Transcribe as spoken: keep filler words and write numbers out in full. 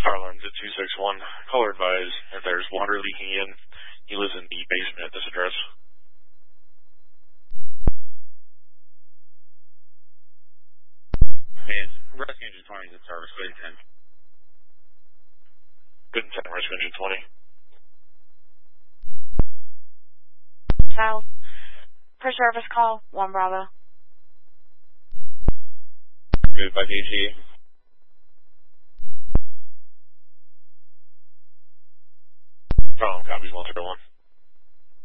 Starlines at two six one. Caller advised that there's water leaking in. He lives in the basement at this address. Yes, Rescue Engine twenty is in service. Good ten. Good ten, Rescue Engine twenty. South. Per service call, one Bravo. Moved by P G.